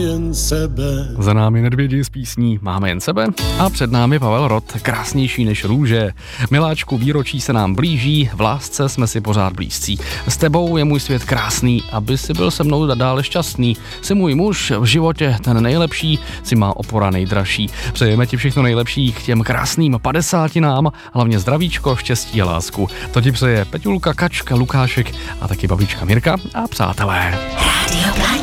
jen sebe. Za námi Nedvědi s písní Máme jen sebe a před námi Pavel Rod, krásnější než růže. Miláčku, výročí se nám blíží, v lásce jsme si pořád blízcí. S tebou je můj svět krásný, aby si byl se mnou dále šťastný. Jsi můj muž, v životě ten nejlepší, si má opora nejdražší. Přejeme ti všechno nejlepší k těm krásným 50, hlavně zdravíčko, štěstí a lásku. To ti přeje Peťulka, Kačka, Lukášek a taky babička Mirka a přátelé. Radio